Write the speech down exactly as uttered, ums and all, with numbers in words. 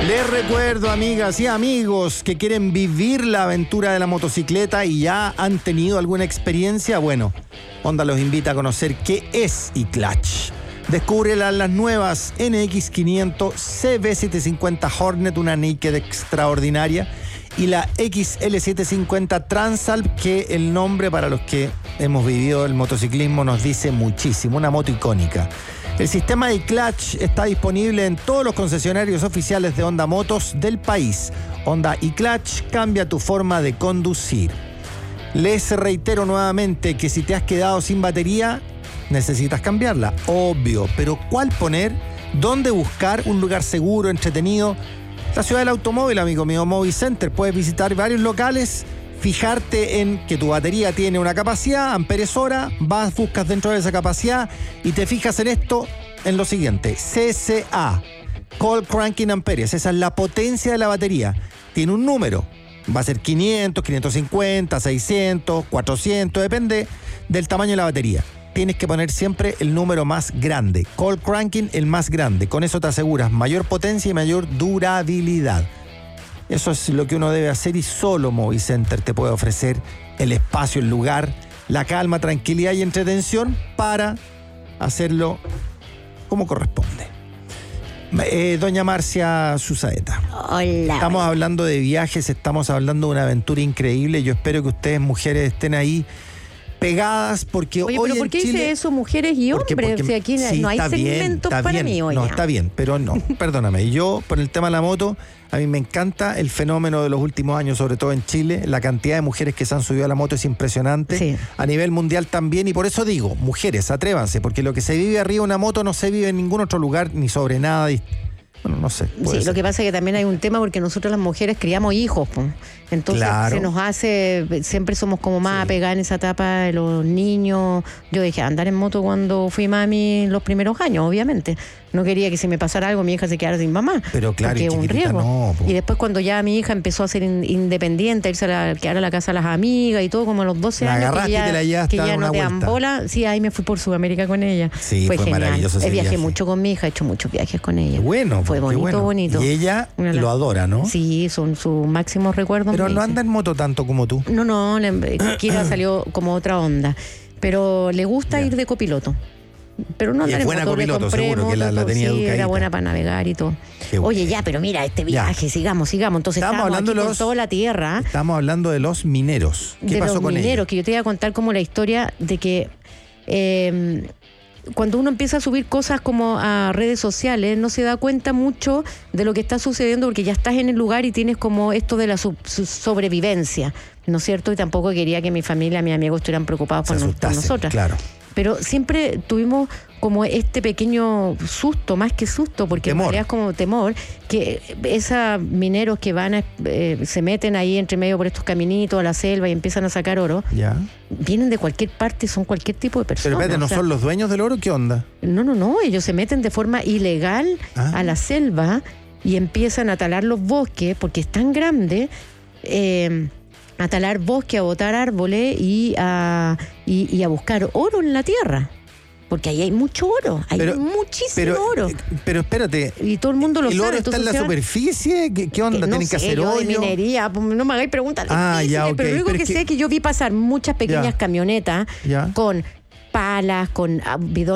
Les recuerdo, amigas y amigos, que quieren vivir la aventura de la motocicleta y ya han tenido alguna experiencia. Bueno, Honda los invita a conocer qué es iClutch. Descúbrela las nuevas N X quinientos, C B setecientos cincuenta Hornet, una naked extraordinaria, y la X L setecientos cincuenta Transalp, que el nombre, para los que hemos vivido el motociclismo, nos dice muchísimo, una moto icónica. El sistema iClutch está disponible en todos los concesionarios oficiales de Honda Motos del país. Honda iClutch cambia tu forma de conducir. Les reitero nuevamente que si te has quedado sin batería, necesitas cambiarla, obvio, pero ¿cuál poner? ¿Dónde buscar un lugar seguro, entretenido? La ciudad del automóvil, amigo mío, Movicenter. Puedes visitar varios locales, fijarte en que tu batería tiene una capacidad, amperes hora, vas, buscas dentro de esa capacidad y te fijas en esto, en lo siguiente: C C A, Cold Cranking Amperes. Esa es la potencia de la batería. Tiene un número, va a ser quinientos, quinientos cincuenta, seiscientos, cuatrocientos, depende del tamaño de la batería. Tienes que poner siempre el número más grande. Cold Cranking, el más grande. Con eso te aseguras mayor potencia y mayor durabilidad. Eso es lo que uno debe hacer, y solo Movicenter te puede ofrecer el espacio, el lugar, la calma, tranquilidad y entretención para hacerlo como corresponde. Eh, doña Marcia Susaeta. Hola. Estamos hablando de viajes, estamos hablando de una aventura increíble. Yo espero que ustedes, mujeres, estén ahí pegadas, porque Oye, hoy pero en ¿por qué Chile, dice eso, mujeres y hombres? Porque, porque, o sea, aquí sí, no hay está bien, segmentos está para bien. mí hoy. No, ya. está bien, pero no, perdóname. Yo, por el tema de la moto, a mí me encanta el fenómeno de los últimos años, sobre todo en Chile. La cantidad de mujeres que se han subido a la moto es impresionante. Sí. A nivel mundial también, y por eso digo, mujeres, atrévanse, porque lo que se vive arriba de una moto no se vive en ningún otro lugar, ni sobre nada. Y, bueno, no sé. Sí, ser. lo que pasa es que también hay un tema porque nosotros las mujeres criamos hijos, pues. Entonces Claro. se nos hace, siempre somos como más Sí. apegadas en esa etapa de los niños. Yo dejé de andar en moto cuando fui mami los primeros años, obviamente. No quería que si me pasara algo mi hija se quedara sin mamá. Pero claro, porque y es un chiquitita riesgo. no, po. Y después cuando ya mi hija empezó a ser in- independiente, a irse a la, quedar a la casa de las amigas y todo, como a los doce La años, agarraste que y te la ya, llevaste que a ya una no te dan vuelta. bola. Sí, ahí me fui por Sudamérica con ella. Sí, fue genial. maravilloso ese Viajé viaje. mucho con mi hija, he hecho muchos viajes con ella. Qué bueno. Fue qué bonito, bueno. bonito. Y ella Una lo la- adora, ¿no? Sí, son sus máximos recuerdos. Pero me no dice. anda en moto tanto como tú. No, no, le- Kira salió como otra onda. Pero le gusta Ya. ir de copiloto. Pero no Y es andar en buena moto, le copiloto, compré seguro, que la- la moto, tenía sí, educadita. era buena para navegar y todo. Qué bueno. Oye, ya, pero mira, este viaje, sigamos, sigamos. Entonces Estamos estamos hablando aquí de con los- toda la tierra. Estamos hablando de los mineros. ¿Qué de pasó los con mineros, ellos? que yo te iba a contar como la historia de que eh, cuando uno empieza a subir cosas como a redes sociales, no se da cuenta mucho de lo que está sucediendo porque ya estás en el lugar y tienes como esto de la sub- su- sobrevivencia, ¿no es cierto? Y tampoco quería que mi familia, mis amigos estuvieran preocupados Se por, no- por asustasen, nosotras. claro. Pero siempre tuvimos como este pequeño susto, más que susto, porque Temor. en realidad es como temor, que esos mineros que van a, eh, se meten ahí entre medio por estos caminitos a la selva y empiezan a sacar oro, Ya. vienen de cualquier parte, son cualquier tipo de Pero personas. espérate, ¿no o sea, son los dueños del oro? ¿Qué onda? No, no, no, ellos se meten de forma ilegal Ah. a la selva y empiezan a talar los bosques, porque es tan grande, eh, a talar bosques, a botar árboles y a, y, y a buscar oro en la tierra. Porque ahí hay mucho oro, hay Pero- muchísimo Pero, oro. eh, pero espérate, Y todo el mundo lo ¿el sabe. oro está en entonces la se van- superficie? ¿Qué, qué onda? que no ¿Tienen que sé, hacer yo de hoyo? minería, pues, no me hagáis preguntas Ah, difíciles, ya, ok, pero lo único pero que es que- sé es que yo vi pasar muchas pequeñas Ya. camionetas Ya. con palas, con ah, bidones